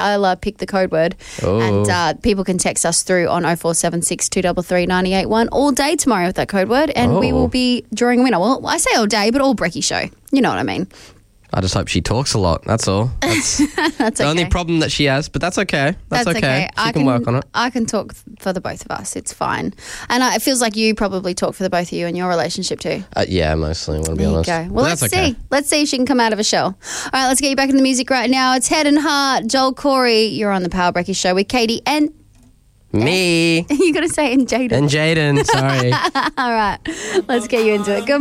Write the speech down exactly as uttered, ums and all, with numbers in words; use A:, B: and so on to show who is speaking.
A: I'll uh, pick the code word.
B: Oh.
A: And uh, people can text us through on oh four seven six, two three three, nine eight one all day tomorrow with that code word. And
B: Oh.
A: we will be drawing a winner. Well, I say all day, but all Brekkie show. You know what I mean.
B: I just hope she talks a lot. That's all. That's
A: That's
B: the
A: okay.
B: only problem that she has, but that's okay. That's, okay. She
A: I
B: can, work on it.
A: I can talk for the both of us. It's fine. And uh, it feels like you probably talk for the both of you in your relationship too.
B: Uh, yeah, mostly, I want to be
A: There you
B: honest.
A: go.
B: But
A: Well, let's
B: that's okay.
A: see. Let's see if she can come out of a shell. All right, let's get you back in the music right now. It's Head and Heart. Joel Corey, you're on the Power Brekkie Show with Katie and...
B: Me
A: you got to say it in Jaden.
B: and Jaden, sorry.
A: All right, let's get you into it. Good